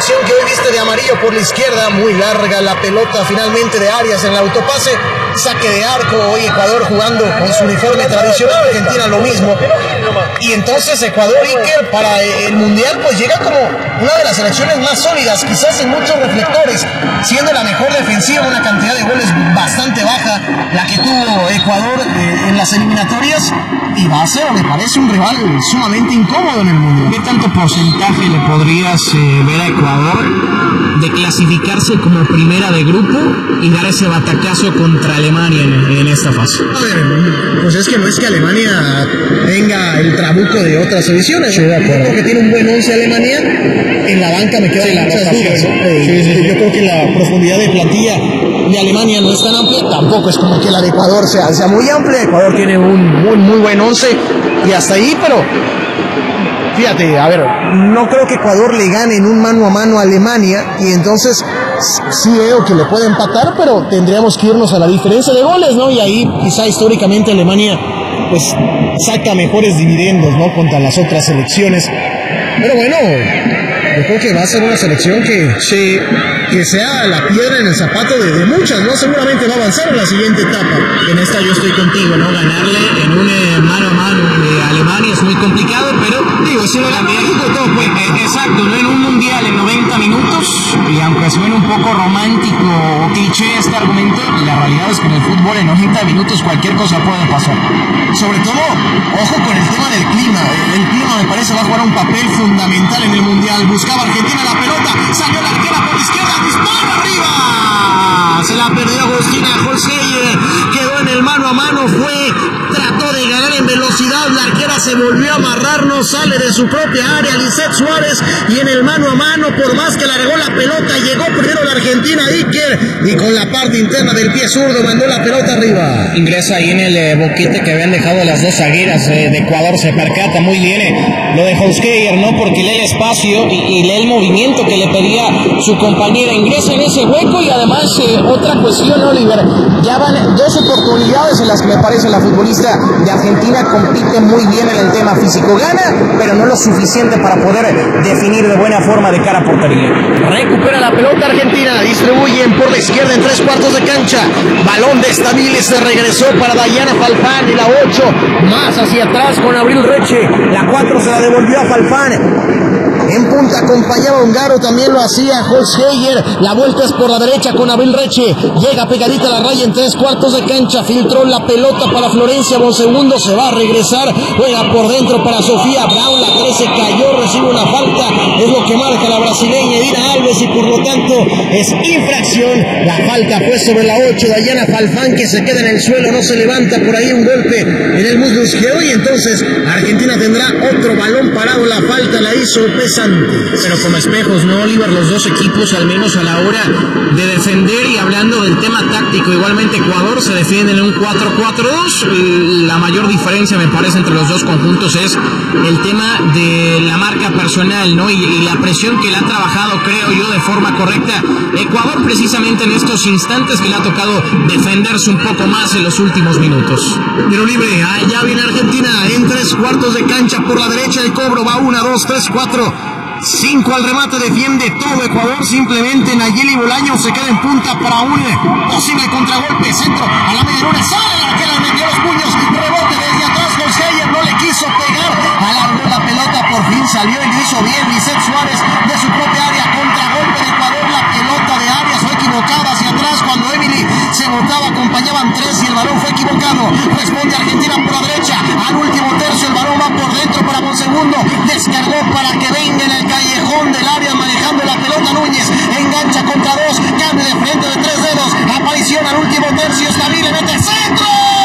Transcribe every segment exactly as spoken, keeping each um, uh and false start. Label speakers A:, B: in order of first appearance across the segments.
A: alineación que hoy viste de amarillo por la izquierda, muy larga la pelota finalmente de Arias en el autopase, saque de arco, hoy Ecuador jugando con su uniforme tradicional, Argentina lo mismo, y entonces Ecuador, Iker, para el Mundial pues llega como una de las selecciones más sólidas, quizás en muchos reflectores, siendo la mejor defensiva, una cantidad de goles bastante baja la que tuvo Ecuador eh, en las eliminatorias, y va a ser, me parece, un rival sumamente incómodo en el Mundial.
B: ¿Qué tanto porcentaje le podrías eh, ver a Ecuador de clasificarse como primera de grupo y dar ese batacazo contra Alemania en, en esta fase?
A: A ver, pues es que no es que Alemania tenga el trabuco de otras selecciones,
B: sí, de acuerdo.
A: Yo creo que tiene un buen once Alemania, en la banca me quedan
B: sí,
A: muchas
B: la
A: dudas, ¿no? eh,
B: sí, sí, sí.
A: Yo creo que la profundidad de plantilla de Alemania no es tan amplia, tampoco es como que la de Ecuador sea, sea muy amplia. Ecuador tiene un muy, muy buen once y hasta ahí, pero fíjate, a ver, no creo que Ecuador le gane en un mano a mano a Alemania, y entonces sí veo que le puede empatar, pero tendríamos que irnos a la diferencia de goles, ¿no? Y ahí quizá históricamente Alemania pues saca mejores dividendos, ¿no? Contra las otras selecciones. Pero bueno, yo creo que va a ser una selección que, sí, que sea la piedra en el zapato de, de muchas, ¿no? Seguramente va a avanzar en la siguiente etapa.
B: En esta yo estoy contigo, ¿no? Ganarle en un eh, mano a mano de Alemania es muy complicado, pero digo, si lo gana México, todo pues, eh, exacto, ¿no? En un mundial en noventa minutos, y aunque suene un poco romántico o cliché este argumento, la realidad es que en el fútbol en noventa minutos cualquier cosa puede pasar. Sobre todo, ojo con el tema del clima. El, el clima me parece va a jugar un papel fundamental en el mundial. Buscaba Argentina la pelota, salió la arquera por izquierda, disparo arriba. Se la perdió Agustina Holzheimer, quedó en el mano a mano, fue, trató de ganar en velocidad, la arquera se volvió a amarrar, no sale de su propia área, Lisette Suárez, y en el mano a mano, por más que largó la pelota, llegó primero la Argentina, Iker, y con la parte interna del pie zurdo mandó la pelota arriba. Ingresa ahí en el eh, boquete que habían dejado las dos zagueras eh, de Ecuador, se percata muy bien eh, lo de Holzheimer, ¿no? Porque lee el espacio y, y lee el movimiento que le pedía su compañera, ingresa en ese hueco, y además eh, otra cuestión, Oliver, ya van dos oportunidades en las que me parece la futbolista de Argentina compite muy bien en el tema físico, gana, pero no lo suficiente para poder definir de buena forma de cara a portería.
A: Recupera la pelota Argentina, distribuyen por la izquierda en tres cuartos de cancha, balón de Stamiles, se regresó para Dayana Falfán, y la ocho más hacia atrás con Abril Reche, la cuatro se la devolvió a Falfán. En punta acompañaba a Ungaro, también lo hacía Holzheimer, la vuelta es por la derecha con Abril Reche, llega pegadita a la raya en tres cuartos de cancha, filtró la pelota para Florencia Bonsegundo, se va a regresar, juega por dentro para Sofía Brown, la trece cayó, recibe una falta, es lo que marca la brasileña Edina Alves, y por lo tanto es infracción. La falta fue sobre la ocho, Dayana Falfán, que se queda en el suelo, no se levanta, por ahí un golpe en el muslo izquierdo, y entonces Argentina tendrá otro balón parado. La falta la hizo pesante.
B: Pero como espejos, ¿no, Oliver? Los dos equipos, al menos a la hora de defender, y hablando del tema táctico, igualmente Ecuador se defiende en un cuatro cuatro dos. La mayor diferencia, me parece, entre los dos conjuntos es el tema de la marca personal, ¿no? Y, y la presión que le ha trabajado, creo yo, de forma correcta Ecuador, precisamente en estos instantes que le ha tocado defenderse un poco más en los últimos minutos.
A: Tiro libre, allá viene Argentina en tres cuartos de cancha por la derecha, el cobro va una, dos, tres, cuatro, cinco al remate, defiende todo Ecuador, simplemente Nayeli Bolaño se queda en punta para un posible contragolpe, centro a la media luna, sale la arquera, metió los puños, rebote desde atrás, Holzheimer no le quiso pegar, alargó la pelota, por fin salió y lo hizo bien Lisette Suárez de su propia área, contragolpe de Ecuador, la pelota de Arias fue equivocada hacia atrás, cuando Emily se botaba, acompañaban tres y el balón fue equivocado, responde Argentina por la derecha, al último tercio el balón va por dentro para Bonsegundo, descargó para que venga en el callejón del área manejando la pelota Núñez, engancha contra dos, cambio de frente de tres dedos, aparición al último tercio, Stabile mete centro,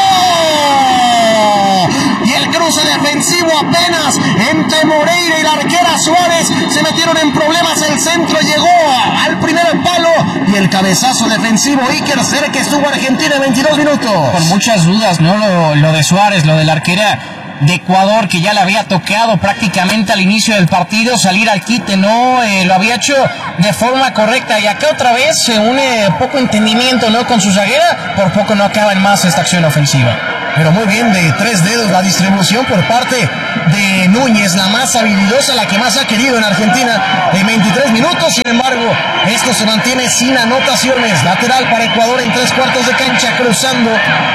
A: y el cruce defensivo apenas entre Moreira y la arquera Suárez se metieron en problemas, el centro llegó al primer palo y el cabezazo defensivo, Iker, cerca estuvo Argentina en veintidós minutos.
B: Con muchas dudas, ¿no? Lo, lo de Suárez, lo de la arquera de Ecuador, que ya le había tocado prácticamente al inicio del partido salir al quite, ¿no? Eh, lo había hecho de forma correcta, y acá otra vez se une poco entendimiento, ¿no? Con su zaguera, por poco no acaba en más esta acción ofensiva.
A: pero muy bien de tres dedos la distribución por parte de Núñez, la más habilidosa, la que más ha querido en Argentina en veintitrés minutos. Sin embargo, esto se mantiene sin anotaciones. Lateral para Ecuador en tres cuartos de cancha, cruzando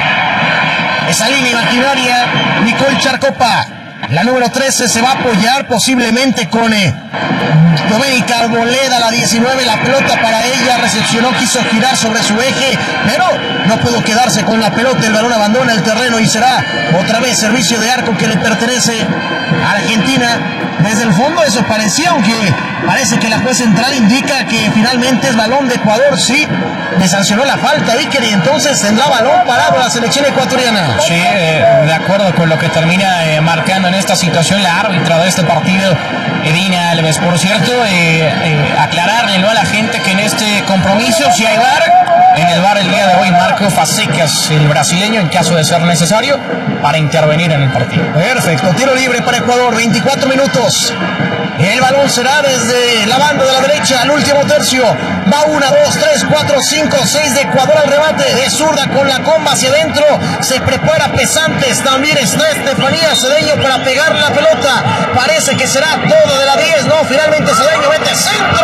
A: esa línea imaginaria, Nicole Charcopa. La número trece se va a apoyar posiblemente con eh, Doménica Arboleda, la diecinueve, la pelota para ella, recepcionó, quiso girar sobre su eje, pero no pudo quedarse con la pelota, el balón abandona el terreno y será otra vez servicio de arco que le pertenece a Argentina. Desde el fondo eso parecía, aunque parece que la juez central indica que finalmente es balón de Ecuador. Sí, le sancionó la falta Iker y entonces tendrá balón parado la selección ecuatoriana.
B: Sí, eh, de acuerdo con lo que termina eh, marcando en esta situación la árbitra de este partido, Edina Alves. Por cierto, eh, eh, aclararle, ¿no?, a la gente que en este compromiso, si hay V A R, en el V A R el día de hoy Marco Fasecas, el brasileño, en caso de ser necesario, para intervenir en el partido.
A: Perfecto, tiro libre para Ecuador, veinticuatro minutos. El balón será desde la banda de la derecha al último tercio. Va una, dos, tres, cuatro, cinco, seis de Ecuador al remate. De zurda con la comba hacia adentro. Se prepara Pesantes. También está Estefanía Cedeño para pegar la pelota. Parece que será todo de la diez. No, finalmente Cedeño mete centro.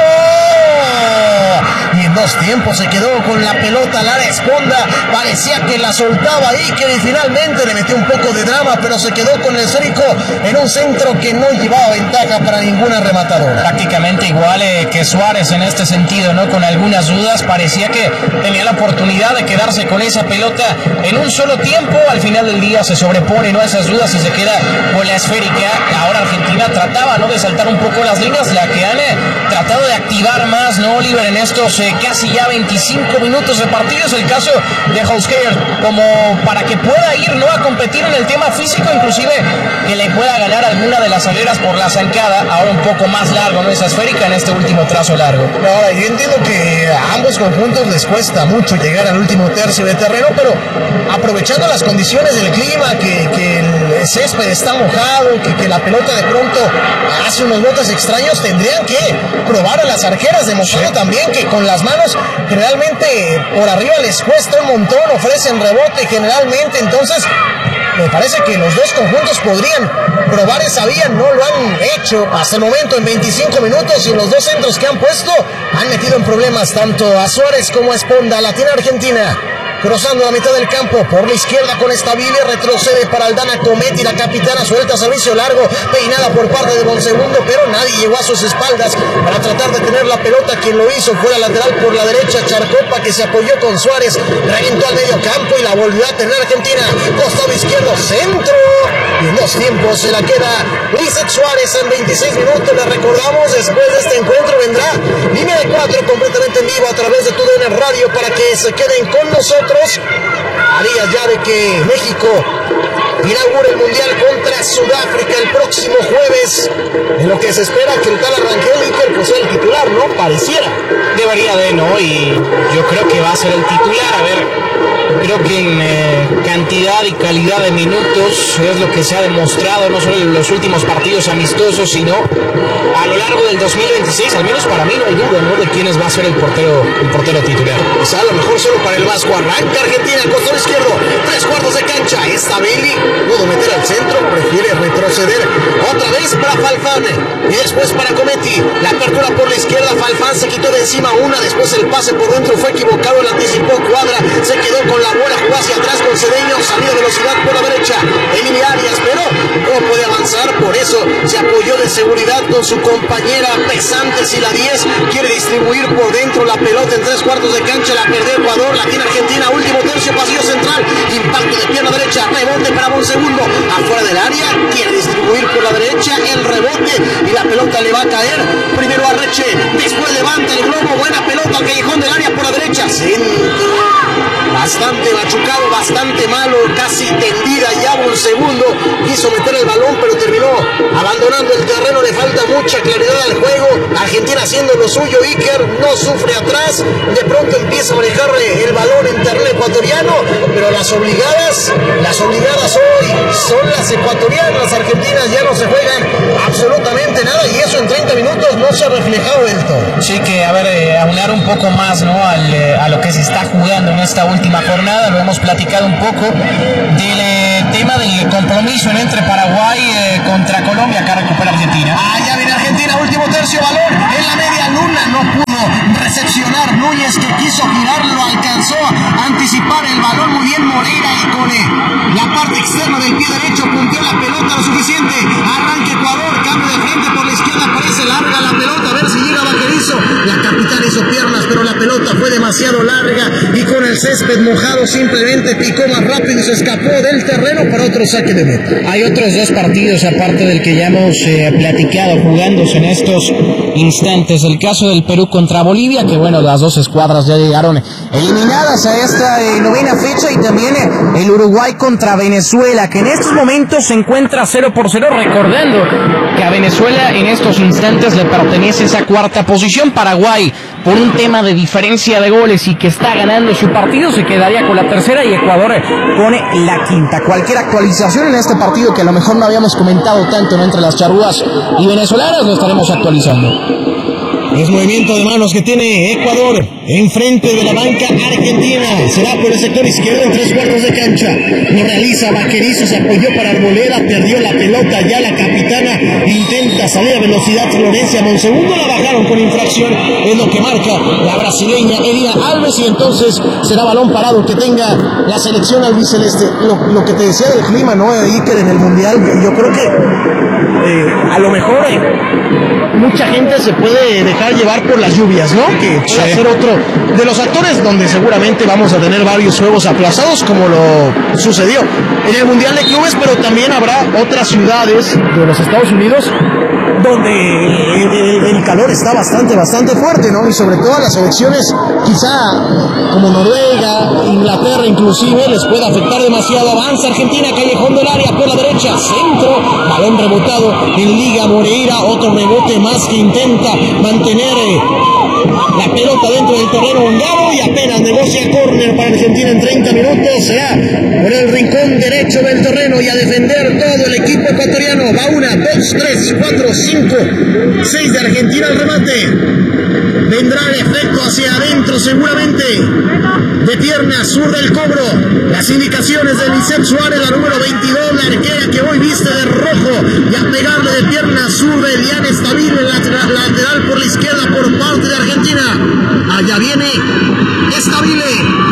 A: Y en dos tiempos se quedó con la pelota Lara Esponda. Parecía que la soltaba Iker y finalmente le metió un poco de drama, pero se quedó con el esférico en un centro que no llevaba ventaja para ninguna rematadora.
B: Prácticamente igual eh, que Suárez en este sentido, ¿no? Con algunas dudas, parecía que tenía la oportunidad de quedarse con esa pelota en un solo tiempo. Al final del día se sobrepone, ¿no?, a esas dudas y se queda con la esférica. Ahora Argentina trataba, ¿no?, de saltar un poco las líneas, la que han eh, tratado de activar más, ¿no, Oliver, en estos eh, casi ya veinticinco minutos de partido? Es el caso de Hausker, como para que pueda ir, ¿no?, a competir en el tema físico, inclusive que le pueda ganar alguna de las saleras por la zancada. Ahora un poco más largo, ¿no?, esa esférica en este último trazo largo.
A: Ahora, yo entiendo que a ambos conjuntos les cuesta mucho llegar al último tercio de terreno, pero aprovechando las condiciones del clima, que, que el césped está mojado, que, que la pelota de pronto hace unos botes extraños, tendrían que probar a las arqueras, demostrando sí. también que con las manos generalmente por arriba les cuesta un montón, ofrecen rebote generalmente. Entonces me parece que los dos conjuntos podrían probar esa vía, no lo han hecho hasta el momento en veinticinco minutos, y los dos centros que han puesto han metido en problemas tanto a Suárez como a Esponda. La tiene Argentina, cruzando la mitad del campo por la izquierda con Estabile, retrocede para Aldana Cometti, la capitana suelta servicio largo, peinada por parte de Bonsegundo, pero nadie llegó a sus espaldas para tratar de tener la pelota. Quien lo hizo fue la lateral por la derecha, Charcopa, que se apoyó con Suárez, reventó al medio campo y la volvió a tener Argentina, costado izquierdo, centro, y en dos tiempos se la queda Lizeth Suárez en veintiséis minutos. Le recordamos, después de este encuentro vendrá línea de cuatro completamente en vivo a través de T U D N Radio para que se queden con nosotros a días ya de que México inaugura el Mundial contra Sudáfrica el próximo jueves, en lo que se espera que el tal Arrangel Iker pues sea el titular, ¿no? Pareciera.
B: Debería de, ¿no? Y yo creo que va a ser el titular. A ver, creo que en eh, cantidad y calidad de minutos es lo que se ha demostrado, no solo en los últimos partidos amistosos, sino a lo largo del dos mil veintiséis. Al menos para mí no hay duda, ¿no?, de quién va a ser el portero, el portero titular.
A: O sea, a lo mejor solo para el Vasco. Arranca Argentina, costado izquierdo, tres cuartos de cancha. Esta Bailey pudo meter al centro, prefiere retroceder otra vez para Falfán y después para Cometti. La apertura por la izquierda, Falfán se quitó de encima una, después el pase por dentro fue equivocado, el anticipó Cuadra, se quedó con la bola, jugó hacia atrás con Cedeño, salió de velocidad por la derecha, Emily Arias, pero no puede avanzar, por eso se apoyó de seguridad con su compañera Pesantes y la diez, quiere distribuir por dentro la pelota en tres cuartos de cancha, la perdió Ecuador, la tiene Argentina, último tercio, pasillo central, impacto de pierna derecha, rebote para Bonsegundo, afuera del área, quiere distribuir por la derecha, el rebote y la pelota le va a caer, primero a Reche, después levanta el globo, buena pelota al callejón del área por la derecha, centro, bastante machucado, bastante malo, casi tendida ya Bonsegundo, quiso meter el balón pero terminó abandonando el terreno, le falta mucha claridad al juego. Argentina haciendo lo suyo, Iker no sufre atrás, de pronto empieza a manejarle el balón en terreno ecuatoriano, pero las obligadas, las obligadas hoy son las ecuatorianas. Las argentinas ya no se juegan absolutamente nada, y eso en treinta minutos no se ha reflejado del todo.
B: Sí, que a ver, eh, aunar un poco más, ¿no?, al, eh, a lo que se está jugando en esta última jornada. Lo hemos platicado un poco del eh, tema del compromiso entre Paraguay eh, contra Colombia. Acá recupera Argentina.
A: Ah, ya viene Argentina, último tercio, balón en la media luna, no pudo recepcionar Núñez, que quiso girarlo, alcanzó a anticipar el balón muy bien Moreira, y con eh, la parte externa del pie derecho punteó la pelota lo suficiente. Arranca Ecuador, cambio de frente por la izquierda, parece larga la pelota, a ver si llega Vaquerizo. La capital hizo piernas, pero la pelota fue demasiado larga, y con el césped mojado simplemente picó más rápido y se escapó del terreno para otro saque de meta.
B: Hay otros dos partidos aparte del que ya hemos eh, platicado jugándose en estos instantes. El caso del Perú contra Bolivia, que bueno, las dos escuadras ya llegaron eliminadas a esta eh, novena fecha, y también eh, el Uruguay contra Venezuela, que en estos momentos se encuentra cero por cero, recordando que a Venezuela en estos instantes le pertenece esa cuarta posición. Paraguay, por un tema de diferencia de goles y que está ganando su partido, se quedaría con la tercera, y Ecuador pone la quinta. Cualquier actualización en este partido que a lo mejor no habíamos comentado tanto, ¿no?, entre las charrúas y venezolanas, lo estaremos actualizando.
A: Es movimiento de manos que tiene Ecuador enfrente de la banca argentina. Será por el sector izquierdo en tres cuartos de cancha. Lo realiza Vaquerizo, se apoyó para Arboleda, perdió la pelota. Ya la capitana intenta salir a velocidad. Florencia Monsegundo la bajaron con infracción, es lo que marca la brasileña Elina Alves, y entonces será balón parado que tenga la selección albiceleste. Lo, lo que te decía del clima, ¿no?, Iker, en el Mundial, yo creo que eh, a lo mejor eh, mucha gente se puede dejar llevar por las lluvias, ¿no? Que puede sí. ser otro de los actores donde seguramente vamos a tener varios juegos aplazados, como lo sucedió en el Mundial de Clubes, pero también habrá otras ciudades de los Estados Unidos donde el, el, el calor está bastante, bastante fuerte, ¿no? Y sobre todo a las selecciones, quizá como Noruega, Inglaterra inclusive, les puede afectar demasiado. Avanza Argentina, callejón del área por la derecha, centro, balón rebotado en Liga. Moreira, otro rebote más que intenta mantener eh, la pelota dentro del terreno húngaro, y apenas negocia córner para Argentina en treinta minutos. Será por el rincón derecho del terreno, y a defender todo el equipo ecuatoriano. Va una, dos, tres, cuatro, cinco, seis de Argentina al remate. Vendrá el efecto hacia adentro seguramente, de pierna sur del cobro. Las indicaciones de Lisette Suárez, la número veintidós, la arquera que hoy viste de rojo, y a pegarle de pierna sur de Eliane Stabile, lateral, lateral por la izquierda por parte de Argentina. Allá viene Stabile.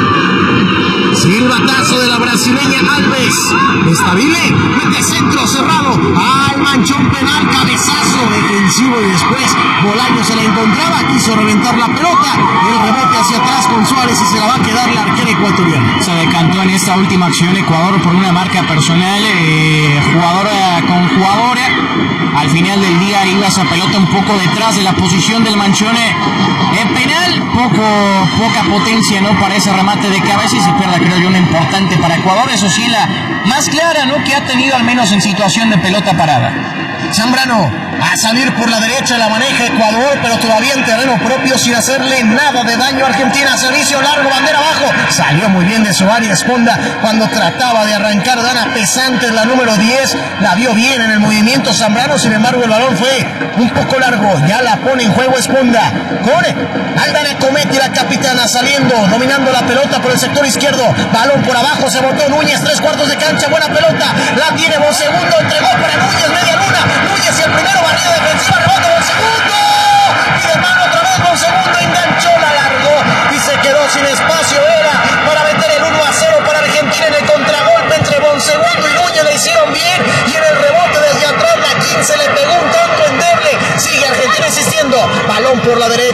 A: Silbatazo de la brasileña Alves. Stabile mete centro cerrado al manchón penal, cabezazo defensivo, y después Bolaño se la encontraba, quiso reventar la pelota, el rebote hacia atrás con Suárez, y se la va a quedar la arquera ecuatoriana.
B: Se decantó en esta última acción Ecuador por una marca personal, eh, jugadora con jugadora. Al final del día iba esa pelota un poco detrás de la posición del manchón en penal, poco, poca potencia, ¿no?, para ese remate de cabeza, y se pierde, creo yo, una importante para Ecuador. Eso sí, la más clara, ¿no?, que ha tenido al menos en situación de pelota parada.
A: Zambrano a salir por la derecha, la maneja Ecuador, pero todavía en terreno propio, sin hacerle nada de daño a Argentina. Servicio largo, bandera abajo, salió muy bien de su área Esponda cuando trataba de arrancar. Dana Pesantes, la número diez, la vio bien en el movimiento Zambrano, sin embargo el balón fue un poco largo. Ya la pone en juego Esponda con Aldana Cometti, la capitana, saliendo, dominando la pelota por el sector izquierdo. Balón por abajo, se botó Núñez, tres cuartos de cancha, buena pelota, la tiene Monsegundo, entregó para Núñez, media luna, Núñez, y el primero, barrida defensiva, rebote Monsegundo, y de mano otra vez Monsegundo, enganchó, la largó y se quedó sin espacio. Era para meter el uno a cero para Argentina. En el contragolpe entre Monsegundo y Núñez le hicieron bien, y en el rebote desde atrás la quince le pegó un tanto endeble. Sigue Argentina insistiendo, balón por la derecha en tres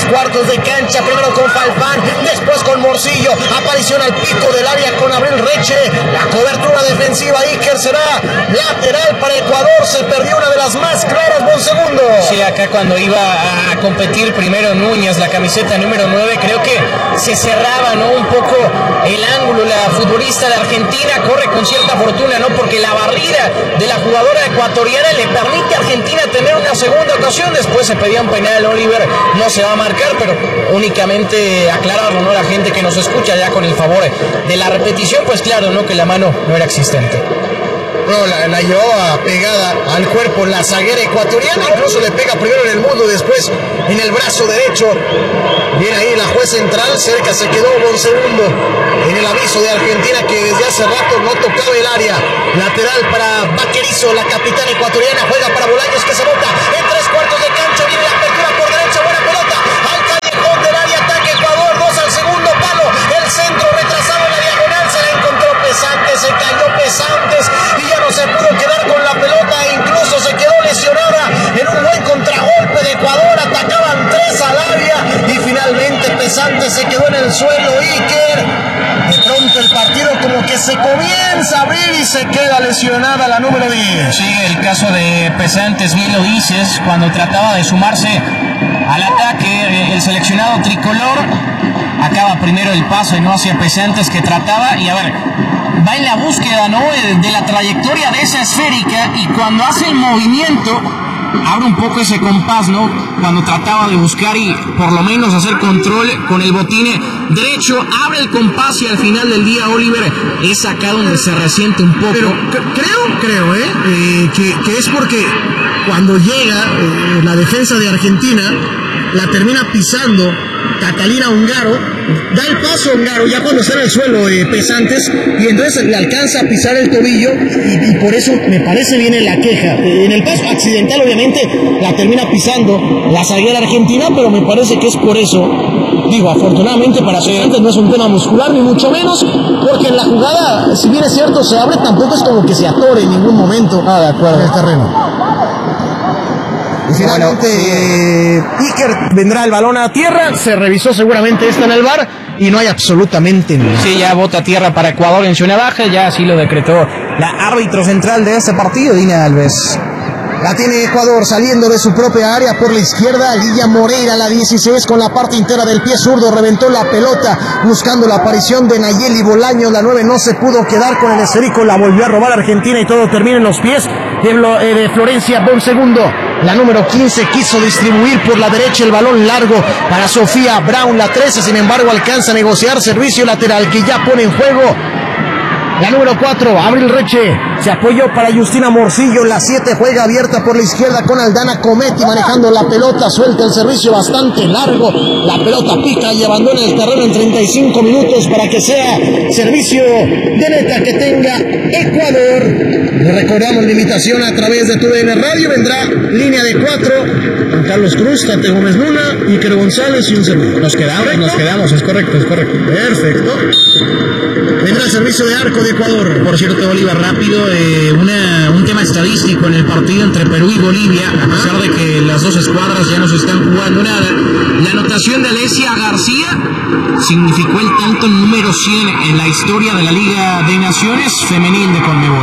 A: cuartos de cancha, primero con Falfán, después con Morcillo, aparición al pico del área con Abril Reche, la cobertura defensiva Iker será lateral para Ecuador, se perdió una de las más claras, buen segundo.
B: Sí, acá cuando iba a competir primero Núñez, la camiseta número nueve, creo que se cerraba, ¿no?, un poco el ángulo, la futbolista de Argentina corre con cierta fortuna, ¿no?, porque la barrida de la jugadora ecuatoriana le permite a Argentina tener una segunda ocasión, después se pedía un penal, Oliver, no se va a marcar, pero únicamente aclararlo, ¿no?, la gente que nos escucha ya con el favor de la repetición, pues claro, ¿no?, que la mano no era existente.
A: No, la, la llevó pegada al cuerpo la zaguera ecuatoriana, incluso le pega primero en el muslo, después en el brazo derecho. Viene ahí la juez central, cerca se quedó un segundo en el aviso de Argentina que desde hace rato no tocaba el área. Lateral para Vaquerizo, la capitana ecuatoriana, juega para Bolaños que se bota en tres cuartos de cancha, viene la apertura por derecha, buena pelota al callejón del área, ataque Ecuador, dos al segundo palo, el centro retrasado en la diagonal, se la encontró Pesante, se cayó Pesantes y ya no se pudo quedar con la pelota, e incluso se quedó lesionada en un buen contragolpe de Ecuador, atacaban tres al área y finalmente Pesantes se quedó en el suelo. Iker, de pronto el partido como que se comienza a abrir y se queda lesionada la número diez.
B: Sí, el caso de Pesantes, bien lo dices, cuando trataba de sumarse al ataque, el seleccionado tricolor acaba primero el pase, ¿no?, hacia Pesantes, que trataba, y a ver, va en la búsqueda, ¿no?, de la trayectoria de esa esférica, y cuando hace el movimiento abre un poco ese compás, ¿no?, cuando trataba de buscar y por lo menos hacer control con el botín derecho, abre el compás y al final del día, Oliver, es acá donde se resiente un poco.
A: Pero creo, creo, ¿eh? eh que, que es porque cuando llega eh, la defensa de Argentina, la termina pisando Catalina Ungaro, da el paso a Ungaro ya cuando está en el suelo eh, Pesantes, y entonces le alcanza a pisar el tobillo y, y por eso me parece viene la queja. Eh, en el paso accidental obviamente la termina pisando la zaguera argentina, pero me parece que es por eso. Digo, afortunadamente para Pesantes no es un tema muscular ni mucho menos, porque en la jugada, si bien es cierto se abre, tampoco es como que se atore en ningún momento ah, de acuerdo. en el terreno. Y finalmente eh, Iker vendrá el balón a tierra, se revisó seguramente esto en el V A R y no hay absolutamente nada.
B: Sí, ya bota tierra para Ecuador en zona baja, ya así lo decretó
A: la árbitro central de este partido, Dina Alves. La tiene Ecuador saliendo de su propia área por la izquierda. Lilla Moreira, la dieciséis, con la parte entera del pie zurdo, reventó la pelota buscando la aparición de Nayeli Bolaños. La nueve no se pudo quedar con el esférico, la volvió a robar Argentina y todo termina en los pies de, eh, de Florencia Bonsegundo. La número quince quiso distribuir por la derecha el balón largo para Sofía Brown. La trece, sin embargo, alcanza a negociar servicio lateral que ya pone en juego la número cuatro, Abril Reche, se apoyó para Justina Morcillo. La siete juega abierta por la izquierda con Aldana Cometti manejando la pelota, suelta el servicio bastante largo, la pelota pica y abandona el terreno en treinta y cinco minutos para que sea servicio de neta que tenga Ecuador. Le recordamos la invitación a través de T V N Radio, vendrá línea de cuatro, Juan Carlos Cruz, Tate Gómez Luna, Iker González y un servidor.
B: Nos quedamos,
A: ¿Correcto?
B: nos quedamos, es correcto, es correcto.
A: Perfecto. Vendrá el servicio de arco de Ecuador.
B: Por cierto, Oliver, rápido, eh, una, un tema estadístico en el partido entre Perú y Bolivia, a pesar de que las dos escuadras ya no se están jugando nada. La anotación de Alesia García significó el tanto número cien en la historia de la Liga de Naciones femenil de Conmebol.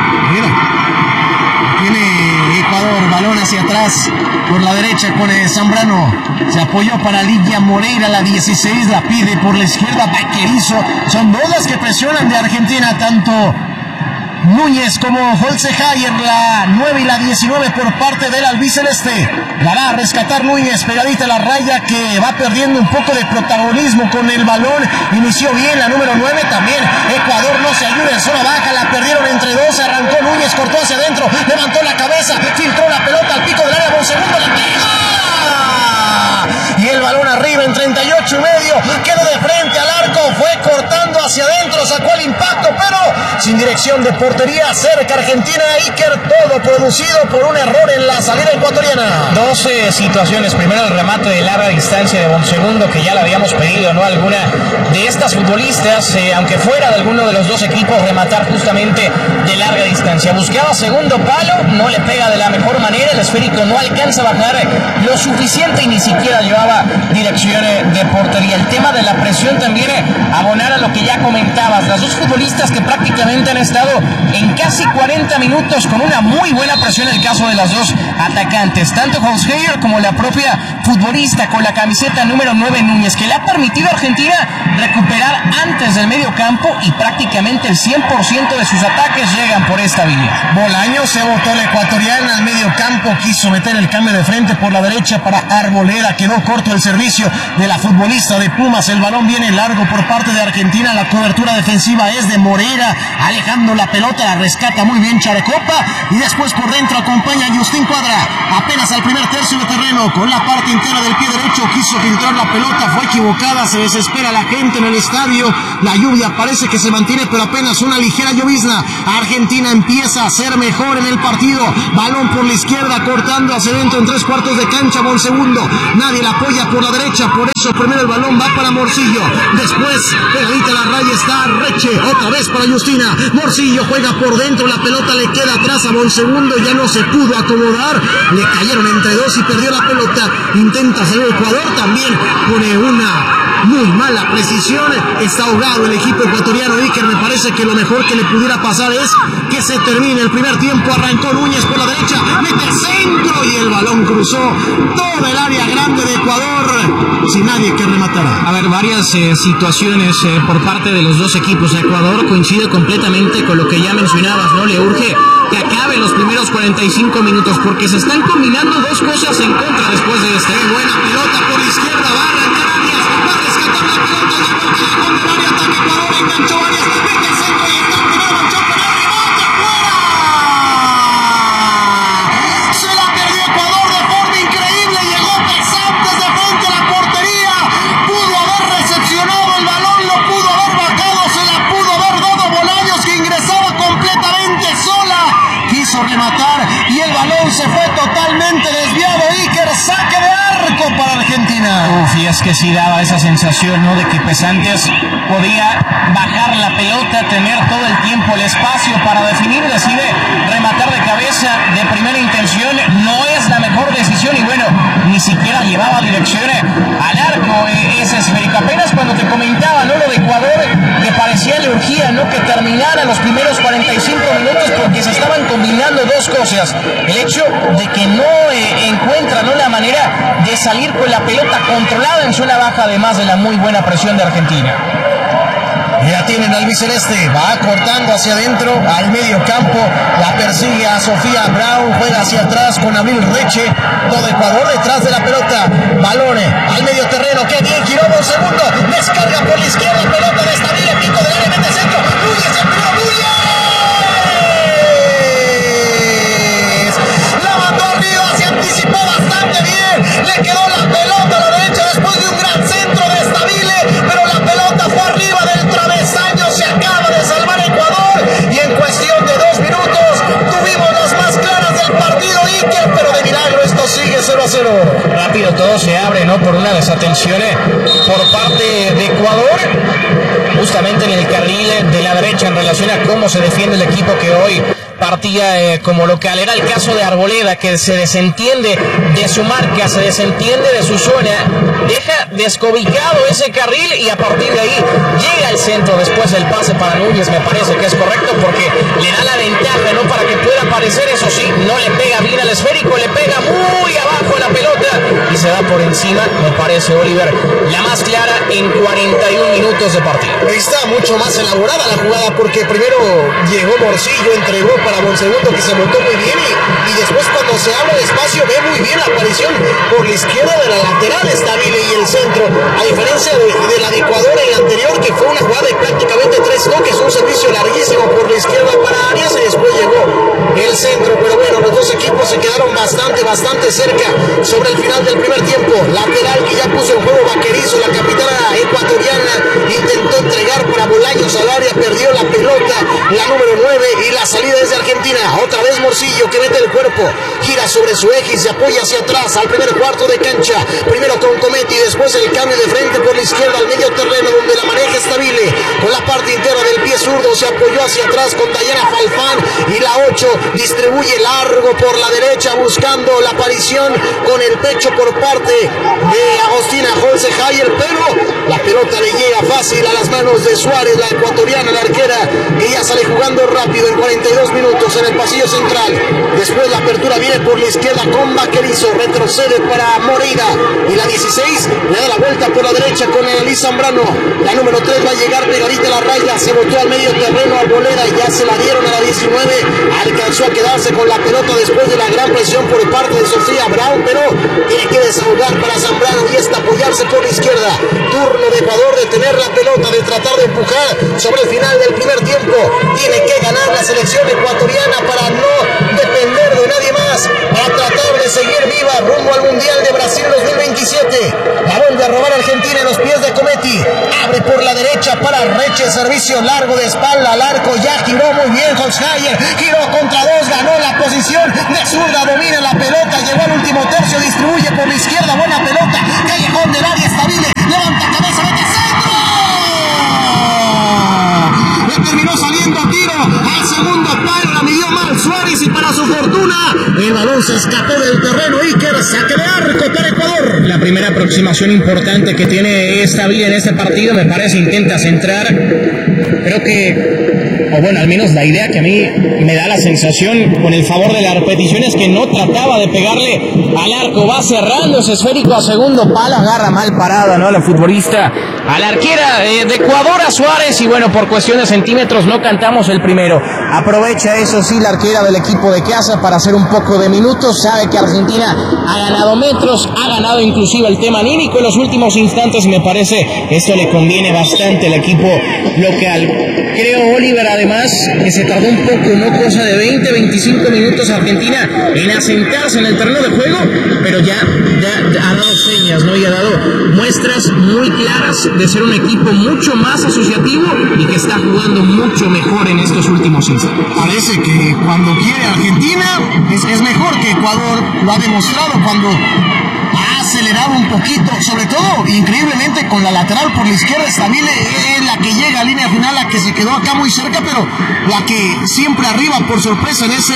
A: Mira, tiene Ecuador, balón hacia atrás por la derecha con el Zambrano, se apoyó para Lilla Moreira, la dieciséis, la pide por la izquierda Vaquerizo. Son dos las que presionan de Argentina, tanto Núñez como Holzehayer, la nueve y la diecinueve por parte del albiceleste. La va a rescatar Núñez, pegadita a la raya, que va perdiendo un poco de protagonismo con el balón. Inició bien la número nueve, también Ecuador no se ayuda en zona baja, la perdieron entre dos, arrancó Núñez, cortó hacia adentro, levantó la cabeza, filtró la pelota al pico del área, por segundo, la pega. Y el balón arriba en treinta y ocho y medio, quedó de frente al arco, fue cortando hacia adentro, sacó el impacto, pero sin dirección de portería, cerca Argentina, Iker, todo producido por un error en la salida ecuatoriana.
B: doce situaciones, primero el remate de larga distancia de Bonsegundo, que ya le habíamos pedido, ¿no? Alguna de estas futbolistas, eh, aunque fuera de alguno de los dos equipos, rematar justamente de larga distancia. Buscaba segundo palo, no le pega de la mejor manera, el esférico no alcanza a bajar lo suficiente y ni siquiera llevaba dirección de portería. El tema de la presión también, abonar a lo que ya comentabas, las dos futbolistas que prácticamente han estado en casi cuarenta minutos con una muy buena presión en el caso de las dos atacantes, tanto Hausheyer como la propia futbolista con la camiseta número nueve, Núñez, que le ha permitido a Argentina recuperar antes del medio campo y prácticamente el cien por ciento de sus ataques llegan por esta vía.
A: Bolaños se botó la ecuatoriana al medio campo, quiso meter el cambio de frente por la derecha para Arboleda, quedó corto el servicio de la futbolista de Pumas, el balón viene largo por parte de Argentina, la cobertura defensiva es de Morera, alejando la pelota, la rescata muy bien Charecopa y después por dentro acompaña a Justín Cuadra, apenas al primer tercio de terreno, con la parte entera del pie derecho, quiso filtrar la pelota, fue equivocada, se desespera la gente en el estadio, la lluvia parece que se mantiene, pero apenas una ligera llovizna. Argentina empieza a ser mejor en el partido, balón por la izquierda, cortando hacia adentro en tres cuartos de cancha, Bonsegundo, nadie la apoya por la derecha, por eso primero el balón va para Morcillo, después pegadita a la raya está Reche, otra vez para Justina, Morcillo juega por dentro, la pelota le queda atrás a Bonsegundo, ya no se pudo acomodar, le cayeron entre dos y perdió la pelota, intenta salir Ecuador, también pone una muy mala precisión, está ahogado el equipo ecuatoriano. Iker, me parece que lo mejor que le pudiera pasar es que se termine el primer tiempo. Arrancó Núñez por la derecha, mete el centro y el balón cruzó toda el área grande de Ecuador sin nadie que rematara.
B: A ver, varias eh, situaciones eh, por parte de los dos equipos. Ecuador coincide completamente con lo que ya mencionabas, ¿no? Le urge que acaben los primeros cuarenta y cinco minutos porque se están combinando dos cosas en contra después de este.
A: Qué buena pelota por la izquierda, va a arrancar Arias, va a rescatar la pelota, llegó el teléfono del área, ataque Ecuador, enganchó Arias, mete el centro y está el primero, manchó, pero el remate afuera. Se la perdió Ecuador de forma increíble, llegó Pesantes de frente a la portería, pudo haber recepcionado el balón, lo pudo haber bajado, se la pudo haber dado Bolaños, que ingresaba completamente sola, quiso rematar y el balón se fue totalmente desviado. Iker, saque de arco para Argentina.
B: Uf, y es que sí daba esa sensación, ¿no? De que Pesantes podía bajar la pelota, tener todo el tiempo el espacio para definir, decide rematar de cabeza de primera intención, no es la mejor decisión y bueno, ni siquiera llevaba dirección al arco eh, ese esférico. Apenas cuando te comentaba, ¿no? Lo de Ecuador, que parecía la urgía, ¿no? Que terminara los primeros cuarenta y cinco minutos porque se estaban combinando dos cosas. El hecho de que no eh, encuentran, ¿no? La manera de salir con la pelota controlada en zona baja, además de la muy buena presión de Argentina.
A: Ya tienen al albiceleste, va cortando hacia adentro, al medio campo, la persigue a Sofía Brown, juega hacia atrás con Abril Reche, todo Ecuador detrás de la pelota, balones al medio terreno, que bien giró un segundo, descarga por la izquierda, pelota de Estabile, pico del área, mete centro, Núñez, el primero, Núñez, la mandó arriba, se anticipó bastante bien, le quedó la pelota a la derecha después de un gran centro de Estabile, pero la pelota fue arriba del travesaño, se acaba de salvar Ecuador y en cuestión de dos minutos tuvimos las más claras del partido, Iker, pero de milagro esto sigue cero a cero.
B: Rápido todo se abre, ¿no? Por una desatención por parte de Ecuador, justamente en el carril de la derecha en relación a cómo se defiende el equipo que hoy partía eh, como local. Era el caso de Arboleda, que se desentiende de su marca, se desentiende de su zona, deja descobijado ese carril y a partir de ahí llega al centro después del pase para Núñez. Me parece que es correcto porque le da la ventaja, ¿no? Para que pueda aparecer, eso sí, no le pega bien al esférico, le pega muy abajo a la pelota y se va por encima, me parece, Oliver, la más clara en cuarenta y un minutos de partido.
A: Está mucho más elaborada la jugada porque primero llegó Morcillo, entregó para Bonsegundo, que se montó muy bien y, y después cuando se abre el espacio ve muy bien la aparición por la izquierda de la lateral Estabile y el centro, a diferencia de, de la de Ecuador en la anterior, que fue una jugada de prácticamente tres toques, un servicio larguísimo por la izquierda para Arias y después llegó el centro, pero bueno, los dos equipos se quedaron bastante, bastante cerca sobre el final del primer tiempo. Lateral que ya puso en juego Vaquerizo, la capitana ecuatoriana, intentó entregar para Bolaños al área, perdió la pelota, la otra vez Morcillo que mete el cuerpo, gira sobre su eje y se apoya hacia atrás al primer cuarto de cancha, primero con Cometti, después el cambio de frente por la izquierda al medio terreno donde la maneja Stabile, con la parte interna del pie zurdo se apoyó hacia atrás con Dayana Falfán y la ocho distribuye largo por la derecha buscando la aparición con el pecho por parte de Agostina Holzehayer, pero la pelota le llega fácil a las manos de Suárez, la ecuatoriana, la arquera, que ya sale jugando rápido en cuarenta y dos minutos en el pasillo central. Después la apertura viene por la izquierda con Vaquerizo, retrocede para Moreira y la dieciséis le da la vuelta por la derecha con Elí Zambrano. La número tres va a llegar pegadita a la raya, se botó al medio terreno a Bolera y ya se la dieron a la diecinueve, alcanzó a quedarse con la pelota después de la gran presión por parte de Sofía Brown, pero tiene que desahogar para Zambrano y esta apoyarse por la izquierda. Turno de Ecuador de tener la pelota, de tratar de empujar sobre el final del primer tiempo. Tiene que ganar la selección ecuatoriana para no depender de nadie más, para tratar de seguir viva rumbo al Mundial de Brasil dos mil veintisiete. La vuelve a robar Argentina en los pies de Cometti, abre por la derecha para Reche, servicio largo de espalda al arco, ya giró muy bien Holzhayer, giró contra dos, ganó la posición de zurda, domina la pelota, llegó al último tercio, distribuye por la izquierda, buena pelota, callejón del área, Stabile, levanta cabeza, mete centro, le terminó saliendo a tiro al segundo palo, la midió mal Suárez y para su fortuna el balón se escapó del terreno. Iker, saque de arco para Ecuador.
B: La primera aproximación importante que tiene Stabile en este partido, me parece, intenta centrar. Creo que, o bueno, al menos la idea que a mí me da la sensación con el favor de la repetición es que no trataba de pegarle al arco, va cerrando ese esférico a segundo palo, agarra mal parada, ¿no? La futbolista a la arquera eh, de Ecuador, a Suárez, y bueno, por cuestión de centímetros no cantamos el primero. Aprovecha eso sí la arquera del equipo de casa para hacer un poco de minutos, sabe que Argentina ha ganado metros, ha ganado inclusive el tema anímico en los últimos instantes y me parece que esto le conviene bastante al equipo local. Creo, Oliver, además, que se tardó un poco, no cosa de veinte, veinticinco minutos Argentina en asentarse en el terreno de juego, pero ya, ya, ya ha dado señas, ¿no? Y ha dado muestras muy claras de ser un equipo mucho más asociativo y que está jugando mucho mejor en estos últimos instantes.
A: Parece que cuando quiere Argentina es, es mejor que Ecuador, lo ha demostrado cuando ha acelerado un poquito, sobre todo increíblemente con la lateral por la izquierda. Stabile es la que llega a línea final, la que se quedó acá muy cerca, pero la que siempre arriba por sorpresa en ese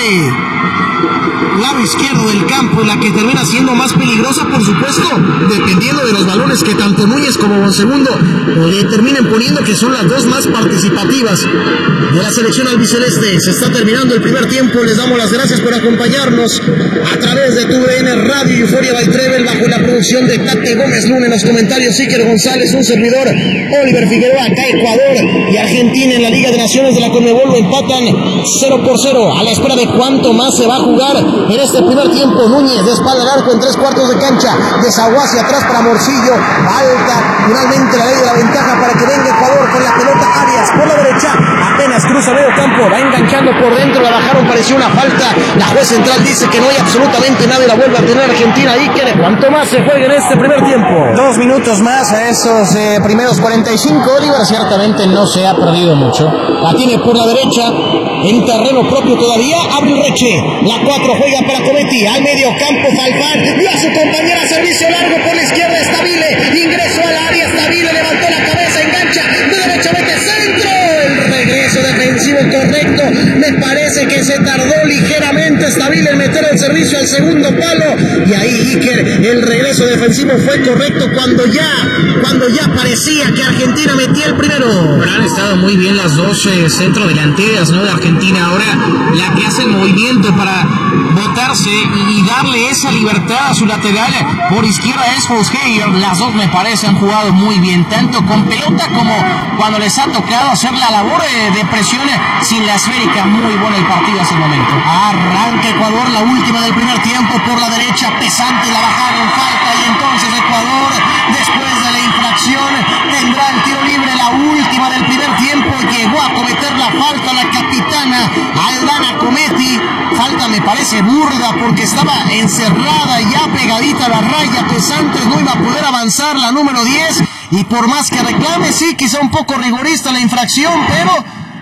A: lado izquierdo del campo, la que termina siendo más peligrosa, por supuesto, dependiendo de los balones que tanto Núñez como Bonsegundo le terminen poniendo, que son las dos más participativas de la selección albiceleste. Se está terminando el primer tiempo, les damos las gracias por acompañarnos a través de tu V N Radio y Euforia by Trevel, bajo la producción de Tate Gómez Luna, en los comentarios Iker González, un servidor Oliver Figueroa. Acá Ecuador y Argentina en la Liga de Naciones de la Conmebol lo empatan cero por cero, a la espera de cuánto más se va a jugar en este primer tiempo. Núñez de espalda al arco en tres cuartos de cancha, desagua hacia atrás para Morcillo, alta finalmente la ley de la ventaja para que venga Ecuador con la pelota. Arias por la derecha, apenas cruza medio campo, va enganchando por dentro, la bajaron, pareció una falta, la juez central dice que no hay absolutamente nada y la vuelve a tener Argentina. Ahí que cuánto más se juega en este primer tiempo.
B: Dos minutos más a esos eh, primeros cuarenta y cinco, Oliver, ciertamente no se ha perdido mucho.
A: La tiene por la derecha, en terreno propio todavía, abre el Reche, la cuatro juega para Cometti, al medio campo Falfán, vio a su compañera, servicio largo por la izquierda, Stabile, ingresó al área, Stabile levantó la cabeza, engancha, de derecha mete centro, el regreso defensivo correcto, me parece que se tardó ligeramente Stabile en meter el servicio al segundo palo, y ahí Iker, el regreso defensivo fue correcto cuando ya, cuando ya parecía que Argentina metía el primero.
B: Pero han estado muy bien las dos eh, centrodelanteras, ¿no?, de Argentina. Ahora la que hace el movimiento para botarse y darle esa libertad a su lateral por izquierda es Holzhayer. Las dos me parece han jugado muy bien, tanto con pelota como cuando les ha tocado hacer la labor de, de presión sin la esférica. Muy bueno el partido hasta el momento.
A: Arranca Ecuador, la última del primer tiempo por la derecha, pesante, la bajaron, falta, y entonces Ecuador, después de la infracción, tendrá el tiro libre, la última del primer tiempo. Llegó a cometer la falta la capitana Aldana Cometti, falta me parece burda porque estaba encerrada ya pegadita a la raya, pesante, no iba a poder avanzar la número diez, y por más que reclame, sí, quizá un poco rigorista la infracción, pero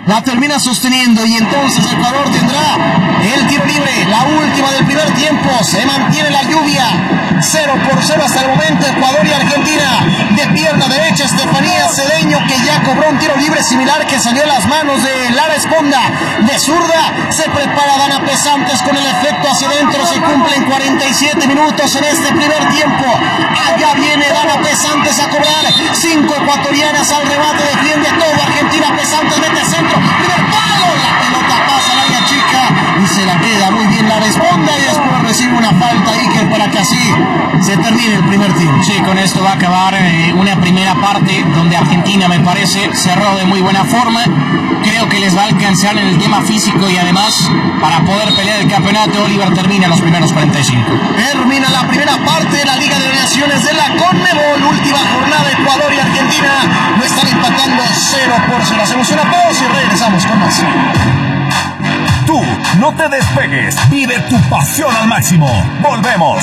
A: la termina sosteniendo y entonces Ecuador tendrá el tiro libre, la última del primer tiempo. Se mantiene la lluvia, cero por cero hasta el momento. Ecuador y Argentina, de pierna derecha Estefanía Cedeño, que ya cobró un tiro libre similar que salió a las manos de Lara Esponda. De zurda se prepara Dana Pesantes con el efecto hacia adentro. Se cumplen cuarenta y siete minutos en este primer tiempo. Allá viene Dana Pesantes a cobrar. Cinco ecuatorianas al remate, defiende todo Argentina. Pesantes mete centro, primer palo, la pelota pasa al área chica y se la queda muy bien la responda y después recibe una falta Iker para que así se termine el primer tiempo.
B: Sí, con esto va a acabar eh, una primera parte donde Argentina, me parece, cerró de muy buena forma. Creo que les va a alcanzar en el tema físico y además para poder pelear el campeonato. Oliver termina los primeros cuarenta y cinco.
A: Termina la primera parte de la Liga de Naciones de la CONMEBOL. Última jornada, Ecuador y Argentina no están empatando cero por cero. Hacemos una pausa y regresamos con más.
C: Tú no te despegues, vive tu pasión al máximo. Volvemos.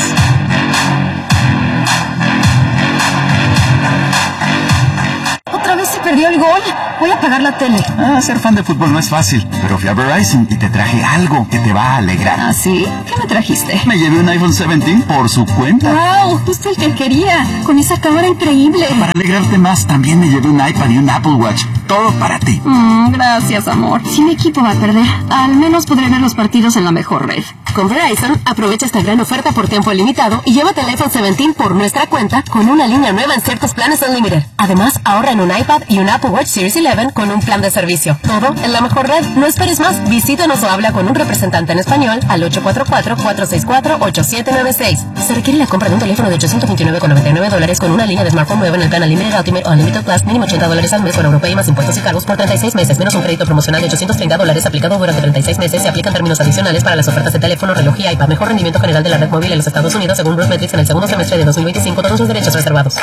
D: ¿Otra vez se perdió el gol? Voy a apagar la tele.
E: Ah, ser fan de fútbol no es fácil, pero fui a Verizon y te traje algo que te va a alegrar.
D: ¿Ah, sí? ¿Qué me trajiste?
E: Me llevé un iPhone diecisiete por su cuenta.
D: ¡Wow! Justo el que quería. Con esa cámara increíble.
E: Para alegrarte más, también me llevé un iPad y un Apple Watch. Todo para ti.
D: Mm, gracias, amor. Si mi equipo va a perder, al menos podré ver los partidos en la mejor red. Con Verizon, aprovecha esta gran oferta por tiempo limitado y llévate el iPhone diecisiete por nuestra cuenta con una línea nueva en ciertos planes Unlimited. Además, ahorra en un iPad y un Apple Watch Series once con un plan de servicio. Todo en la mejor red. No esperes más. Visítanos o habla con un representante en español al ocho cuatro cuatro, cuatro seis cuatro, ocho siete nueve seis. Se requiere la compra de un teléfono de ochocientos veintinueve con noventa y nueve dólares con una línea de smartphone nueva en el plan Unlimited Ultimate o Unlimited Plus, mínimo ochenta dólares al mes con Europay más impuestos y cargos por treinta y seis meses, menos un crédito promocional de ochocientos treinta dólares aplicado durante treinta y seis meses. Se aplican términos adicionales para las ofertas de teléfono, reloj y iPad. Mejor rendimiento general de la red móvil en los Estados Unidos según Broadmetrics en el segundo semestre de dos mil veinticinco. Todos sus derechos reservados.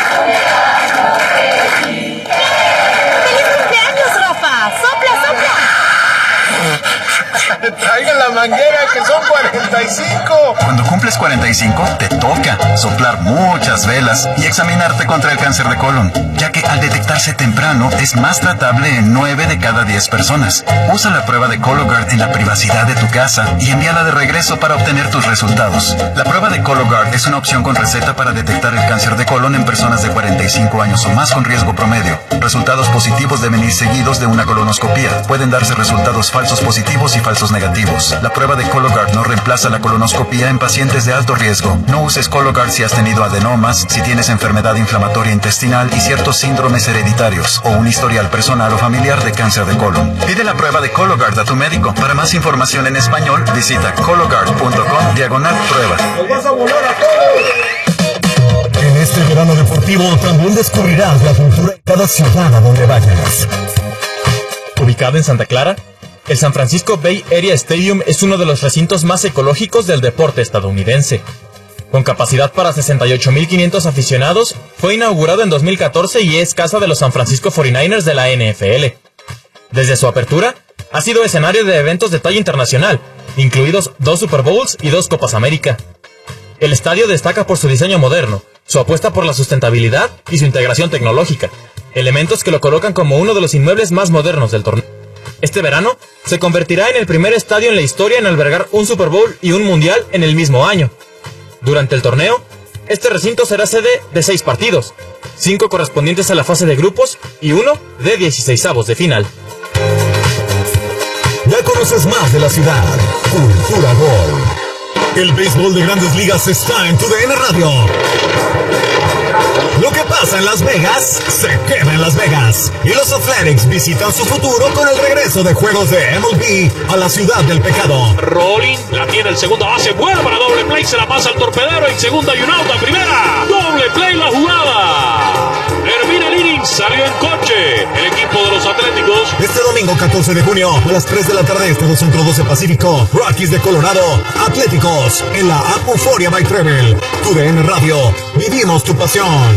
A: Traigan la manguera que son cuarenta y cinco.
E: Cuando cumples cuarenta y cinco, te toca soplar muchas velas y examinarte contra el cáncer de colon, ya que al detectarse temprano es más tratable en nueve de cada diez personas. Usa la prueba de Cologuard en la privacidad de tu casa y envíala de regreso para obtener tus resultados. La prueba de Cologuard es una opción con receta para detectar el cáncer de colon en personas de cuarenta y cinco años o más con riesgo promedio. Resultados positivos deben ir seguidos de una colonoscopía. Pueden darse resultados falsos positivos y falsos negativos. La prueba de Cologuard no reemplaza la colonoscopía en pacientes de alto riesgo. No uses Cologuard si has tenido adenomas, si tienes enfermedad inflamatoria intestinal y ciertos síndromes hereditarios o un historial personal o familiar de cáncer de colon. Pide la prueba de Cologuard a tu médico. Para más información en español, visita cologuard punto com diagonal prueba.
A: ¡Nos vas a volar a todos!
C: En este verano deportivo también descubrirás la cultura en cada ciudad a donde vayas.
F: Ubicado en Santa Clara, el San Francisco Bay Area Stadium es uno de los recintos más ecológicos del deporte estadounidense. Con capacidad para sesenta y ocho mil quinientos aficionados, fue inaugurado en dos mil catorce y es casa de los San Francisco cuarenta y nueve ers de la N F L. Desde su apertura, ha sido escenario de eventos de talla internacional, incluidos dos Super Bowls y dos Copas América. El estadio destaca por su diseño moderno, su apuesta por la sustentabilidad y su integración tecnológica, elementos que lo colocan como uno de los inmuebles más modernos del torneo. Este verano, se convertirá en el primer estadio en la historia en albergar un Super Bowl y un Mundial en el mismo año. Durante el torneo, este recinto será sede de seis partidos, cinco correspondientes a la fase de grupos y uno de dieciseisavos de final.
C: Ya conoces más de la ciudad. Cultura Gol. El béisbol de Grandes Ligas está en tu D N Radio. Lo que pasa en Las Vegas, se queda en Las Vegas. Y los Athletics visitan su futuro con el regreso de juegos de M L B a la ciudad del pecado.
G: Rolling, la tiene el segunda base, buena para doble play, se la pasa al torpedero, en segunda y un out a primera. Doble play la jugada. Termina el inning, salió en coche el equipo de los Atléticos.
C: Este domingo catorce de junio a las tres de la tarde, Estado Centro doce Pacífico, Rockies de Colorado, Atléticos en la Apuforia by Treble. Tu D N Radio, vivimos tu pasión.